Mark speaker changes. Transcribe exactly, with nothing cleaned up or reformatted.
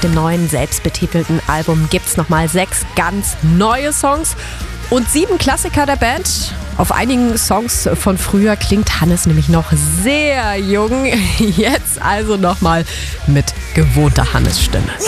Speaker 1: dem neuen selbstbetitelten Album gibt's nochmal sechs ganz neue Songs und sieben Klassiker der Band. Auf einigen Songs von früher klingt Hannes nämlich noch sehr jung. Jetzt also nochmal mit gewohnter Hannes-Stimme.